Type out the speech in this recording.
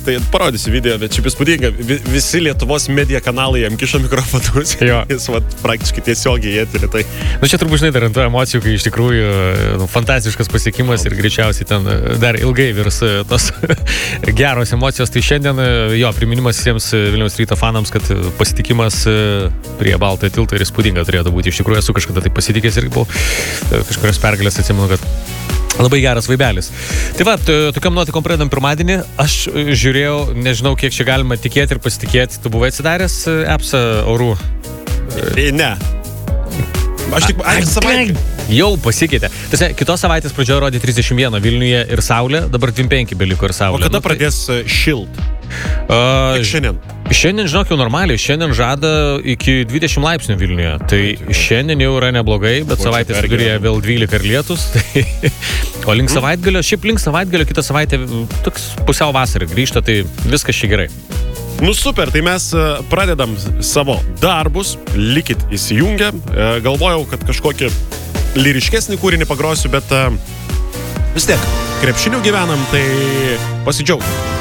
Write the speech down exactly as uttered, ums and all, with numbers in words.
tai parodysiu video, bet šiaip įspūdinga. Visi Lietuvos media kanalai jam kiša mikrofonus. Jis vat, praktiškai tiesiogiai eterį. Tai... Nu, čia turbūt žinai dar ant tų emocijų, kai iš tikrųjų nu, fantastiškas pasiekimas ir greičiausiai ten dar ilgai virs tos geros emocijos. Tai šiandien jo priminimas visiems Vilniaus Ryto fanams, kad pasitikimas prie Baltojo tilto ir įspūdinga turėtų būti. Iš tikrųjų esu kažkada tai pasitikęs ir buvau kažkurios pergalės, atsimenu, kad labai geras vaibelis. Tai va, tokiam nuotikom pradedam pirmadienį. Aš žiūrėjau, nežinau, kiek čia galima tikėti ir pasitikėti. Tu buvai atsidaręs appsą orų? Ne. Aš tik... Ai, savaitę. Jau pasikeitė. Tiesa, kitos savaitės pradžioje rodė trisdešimt vieną Vilniuje ir Saulė, dabar dvidešimt penki beliko ir Saulė. O kada nu, tai... pradės šilt? Uh, šiandien? Šiandien, žinok, jau normaliai. Šiandien žada iki dvidešimt laipsnių Vilniuje. Tai šiandien jau yra neblogai, bet o savaitės viduryje vėl dvylika ir lietus. Tai... O link savaitgalio, šiaip link savaitgalio kitą savaitę toks pusiau vasarį grįžta, tai viskas čia gerai. Nu super, tai mes pradedam savo darbus, likit įsijungę. Galvojau, kad kažkokį lyriškesnį kūrinį pagrosiu, bet vis tiek krepšiniu gyvenam, tai pasidžiaugim.